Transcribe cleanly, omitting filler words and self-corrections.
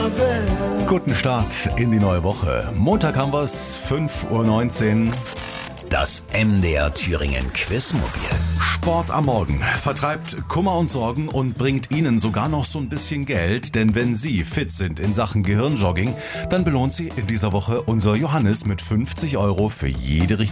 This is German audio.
Guten Start in die neue Woche. Montag haben wir es, 5:19 Uhr. Das MDR Thüringen Quizmobil. Sport am Morgen vertreibt Kummer und Sorgen und bringt Ihnen sogar noch so ein bisschen Geld. Denn wenn Sie fit sind in Sachen Gehirnjogging, dann belohnt Sie in dieser Woche unser Johannes mit 50 € für jede richtige